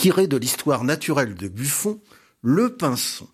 tiré de l'histoire naturelle de Buffon, Le Pinson.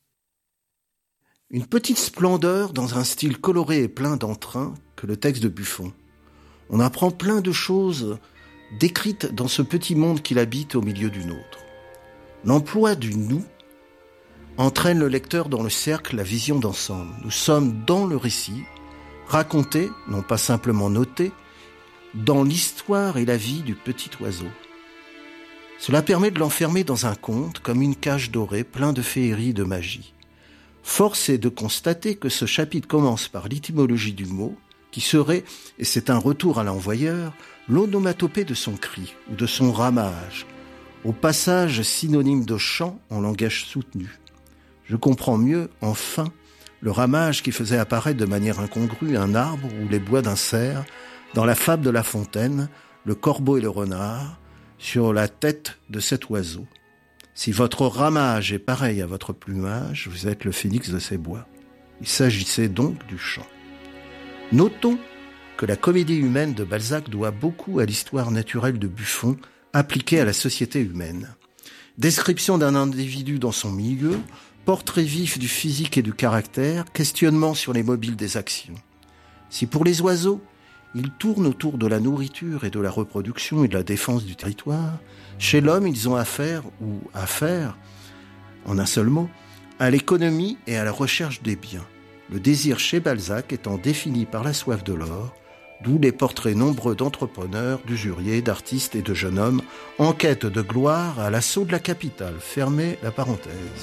Une petite splendeur dans un style coloré et plein d'entrain que le texte de Buffon. On apprend plein de choses décrites dans ce petit monde qu'il habite au milieu du nôtre. L'emploi du « nous » entraîne le lecteur dans le cercle, la vision d'ensemble. Nous sommes dans le récit, raconté, non pas simplement noté, dans l'histoire et la vie du petit oiseau. Cela permet de l'enfermer dans un conte, comme une cage dorée, plein de féerie et de magie. Force est de constater que ce chapitre commence par l'étymologie du mot, qui serait, et c'est un retour à l'envoyeur, l'onomatopée de son cri ou de son ramage, au passage synonyme de chant en langage soutenu. Je comprends mieux, enfin, le ramage qui faisait apparaître de manière incongrue un arbre ou les bois d'un cerf, dans la fable de La Fontaine, le corbeau et le renard, sur la tête de cet oiseau. Si votre ramage est pareil à votre plumage, vous êtes le phénix de ces bois. Il s'agissait donc du chant. Notons que la comédie humaine de Balzac doit beaucoup à l'histoire naturelle de Buffon, appliquée à la société humaine. Description d'un individu dans son milieu, portrait vif du physique et du caractère, questionnement sur les mobiles des actions. Si pour les oiseaux, ils tournent autour de la nourriture et de la reproduction et de la défense du territoire, chez l'homme, ils ont affaire, en un seul mot, à l'économie et à la recherche des biens. Le désir chez Balzac étant défini par la soif de l'or, d'où les portraits nombreux d'entrepreneurs, d'usuriers, d'artistes et de jeunes hommes en quête de gloire à l'assaut de la capitale. Fermez la parenthèse.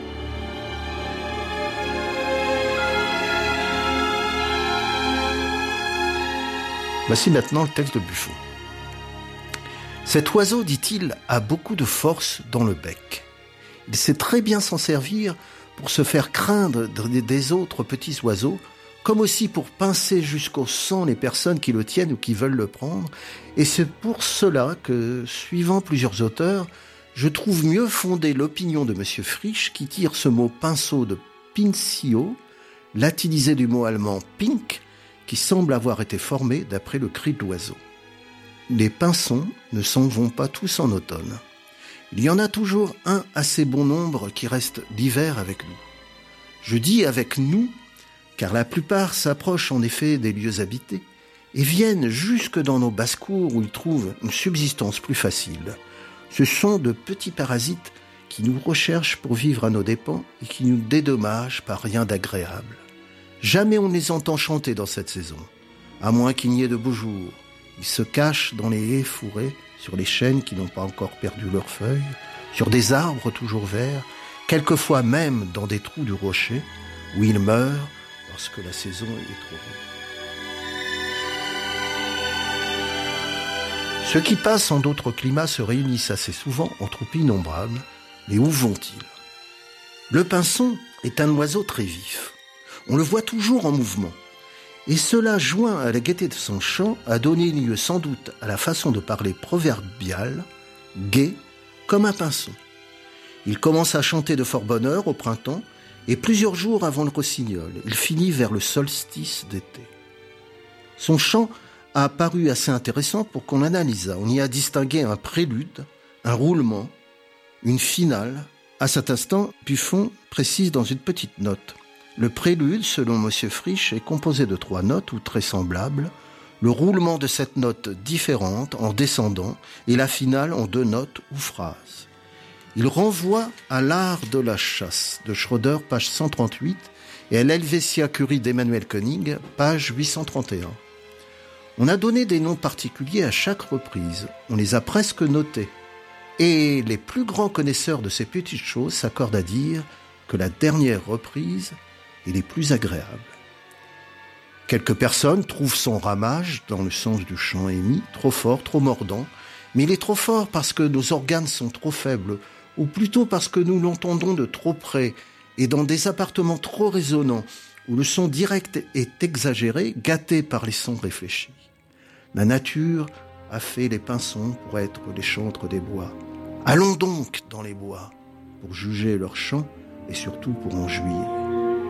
Voici maintenant le texte de Buffon. Cet oiseau, dit-il, a beaucoup de force dans le bec. Il sait très bien s'en servir pour se faire craindre des autres petits oiseaux, comme aussi pour pincer jusqu'au sang les personnes qui le tiennent ou qui veulent le prendre. Et c'est pour cela que, suivant plusieurs auteurs, je trouve mieux fondée l'opinion de M. Frisch qui tire ce mot pinceau de pincio, latinisé du mot allemand pink, qui semble avoir été formé d'après le cri de l'oiseau. Les pinsons ne s'en vont pas tous en automne. Il y en a toujours un assez bon nombre qui reste l'hiver avec nous. Je dis avec nous, car la plupart s'approchent en effet des lieux habités et viennent jusque dans nos basses-cours où ils trouvent une subsistance plus facile. Ce sont de petits parasites qui nous recherchent pour vivre à nos dépens et qui nous dédommagent par rien d'agréable. Jamais on ne les entend chanter dans cette saison, à moins qu'il n'y ait de beaux jours. Ils se cachent dans les haies fourrées, sur les chênes qui n'ont pas encore perdu leurs feuilles, sur des arbres toujours verts, quelquefois même dans des trous du rocher, où ils meurent lorsque la saison est trop longue. Ceux qui passent en d'autres climats se réunissent assez souvent en troupes innombrables, mais où vont-ils ? Le pinson est un oiseau très vif. On le voit toujours en mouvement. Et cela, joint à la gaieté de son chant, a donné lieu sans doute à la façon de parler proverbiale, gai, comme un pinson. Il commence à chanter de fort bonne heure au printemps, et plusieurs jours avant le rossignol, il finit vers le solstice d'été. Son chant a paru assez intéressant pour qu'on l'analysât. On y a distingué un prélude, un roulement, une finale. À cet instant, Buffon précise dans une petite note. Le prélude, selon M. Frisch, est composé de 3 notes ou très semblables, le roulement de cette note différente en descendant et la finale en 2 notes ou phrases. Il renvoie à l'art de la chasse de Schroeder, page 138, et à l'Helvetia Curie d'Emmanuel Koenig, page 831. On a donné des noms particuliers à chaque reprise, on les a presque notés, et les plus grands connaisseurs de ces petites choses s'accordent à dire que la dernière reprise et les plus agréables. Quelques personnes trouvent son ramage, dans le sens du chant émis, trop fort, trop mordant, mais il est trop fort parce que nos organes sont trop faibles, ou plutôt parce que nous l'entendons de trop près et dans des appartements trop résonnants, où le son direct est exagéré, gâté par les sons réfléchis. La nature a fait les pinsons pour être les chantres des bois. Allons donc dans les bois, pour juger leur chant et surtout pour en jouir.